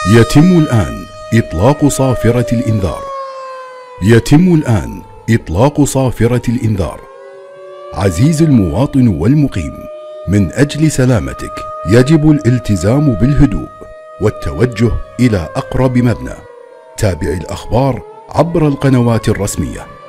يتم الآن إطلاق صافرة الإنذار. يتم الآن إطلاق صافرة الإنذار. عزيزي المواطن والمقيم، من أجل سلامتك يجب الالتزام بالهدوء والتوجه إلى أقرب مبنى. تابع الأخبار عبر القنوات الرسمية.